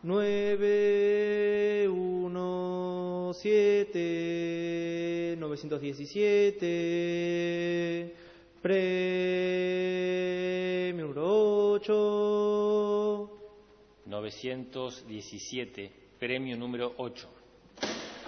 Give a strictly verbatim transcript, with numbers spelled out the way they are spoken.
nueve uno siete novecientos diecisiete, premio número ocho. novecientos diecisiete, premio número ocho.